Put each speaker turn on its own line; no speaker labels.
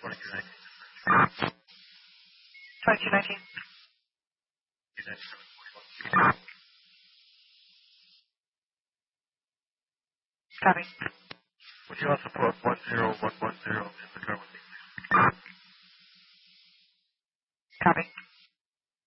2219. Copy.
Would you also put 10110 in the car with me?
Copy.